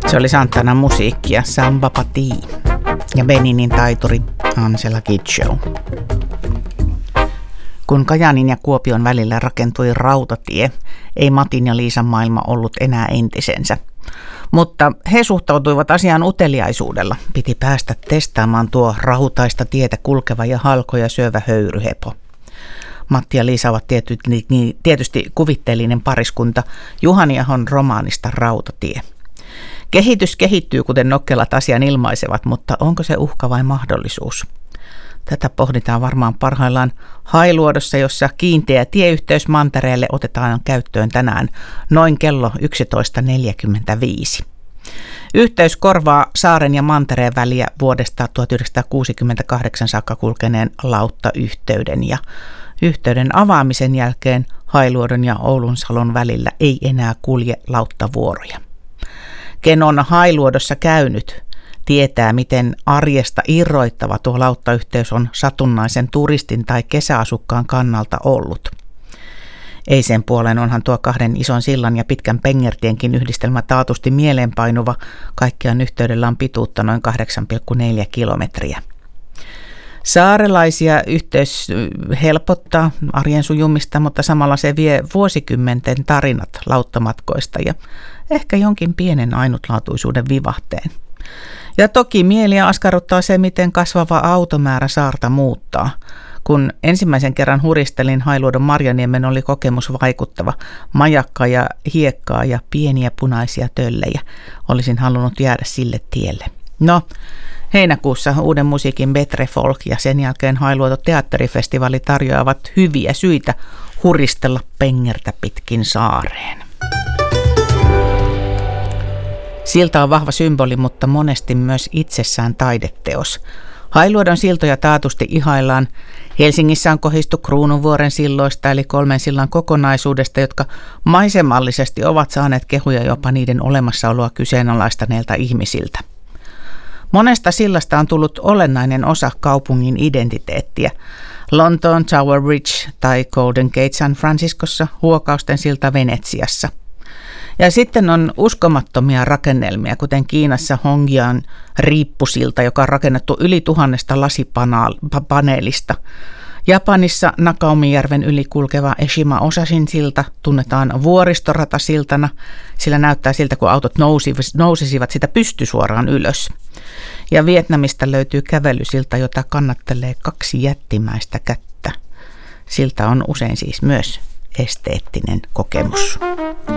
Se oli Santanan musiikkia, Samba Pati ja Beninin taituri Angela Kidjo. Kun Kajaanin ja Kuopion välillä rakentui rautatie, ei Matin ja Liisan maailma ollut enää entisensä. Mutta he suhtautuivat asiaan uteliaisuudella. Piti päästä testaamaan tuo rautaista tietä kulkeva ja halkoja syövä höyryhepo. Matti ja Liisa ovat tietysti kuvitteellinen pariskunta Juhaniahon romaanista Rautatie. Kehitys kehittyy, kuten nokkelat asian ilmaisevat, mutta onko se uhka vai mahdollisuus? Tätä pohditaan varmaan parhaillaan Hailuodossa, jossa kiinteä tieyhteys mantereelle otetaan käyttöön tänään noin kello 11.45. Yhteys korvaa saaren ja mantereen väliä vuodesta 1968 saakka kulkeneen lauttayhteyden ja yhteyden avaamisen jälkeen Hailuodon ja Oulunsalon välillä ei enää kulje lauttavuoroja. Ken on Hailuodossa käynyt, tietää, miten arjesta irroittava tuo lauttayhteys on satunnaisen turistin tai kesäasukkaan kannalta ollut. Ei sen puolen onhan tuo kahden ison sillan ja pitkän pengertienkin yhdistelmä taatusti mieleenpainuva. Kaikkiaan yhteydellä on pituutta noin 8,4 kilometriä. Saarelaisia yhteys helpottaa arjen sujumista, mutta samalla se vie vuosikymmenten tarinat lauttamatkoista ja ehkä jonkin pienen ainutlaatuisuuden vivahteen. Ja toki mieliä askarruttaa se, miten kasvava automäärä saarta muuttaa. Kun ensimmäisen kerran huristelin Hailuodon Marjaniemen, oli kokemus vaikuttava. Majakkaa ja hiekkaa ja pieniä punaisia töllejä. Olisin halunnut jäädä sille tielle. No, heinäkuussa uuden musiikin Betre Folk ja sen jälkeen Hailuoto teatterifestivaali tarjoavat hyviä syitä huristella pengertä pitkin saareen. Silta on vahva symboli, mutta monesti myös itsessään taideteos. Hailuodon siltoja taatusti ihaillaan. Helsingissä on kohistu Kruununvuoren silloista eli 3 sillan kokonaisuudesta, jotka maisemallisesti ovat saaneet kehuja jopa niiden olemassaoloa kyseenalaistaneilta ihmisiltä. Monesta sillasta on tullut olennainen osa kaupungin identiteettiä. Lontoon Tower Bridge tai Golden Gate San Franciscossa, Huokausten silta Venetsiassa. Ja sitten on uskomattomia rakennelmia, kuten Kiinassa Hongyan riippusilta, joka on rakennettu yli 1000 lasipaneelista. Japanissa Nakaomijärven yli kulkeva Eshima Osashin silta tunnetaan vuoristoratasiltana, sillä näyttää siltä, kun autot nousisivat sitä pystysuoraan ylös. Ja Vietnamista löytyy kävelysilta, jota kannattelee 2 jättimäistä kättä. Silta on usein siis myös esteettinen kokemus.